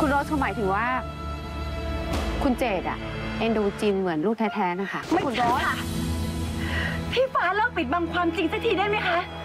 คุณโรสเขาหมายถึงว่า คุณเจดอะเอ็นดูจินเหมือนลูกแท้ๆนะคะไม่ใช่ค่ะพี่ฟ้าเลิกปิดบังความจริงสักทีได้ไหมคะ